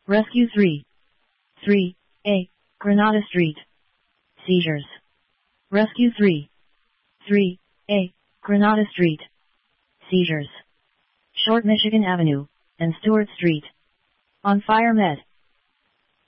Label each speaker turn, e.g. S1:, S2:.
S1: Rescue 3. 3A. Granada Street. Seizures. Rescue 3. 3A. Granada Street. Seizures. Short Michigan Avenue and Stewart Street. On fire. Med.